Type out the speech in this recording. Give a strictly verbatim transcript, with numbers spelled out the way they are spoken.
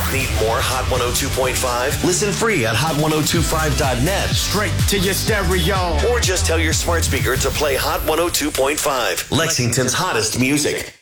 Need more Hot one oh two point five? Listen free at hot ten twenty-five dot net. Straight to your stereo. Or just tell your smart speaker to play Hot one oh two point five, Lexington's hottest music.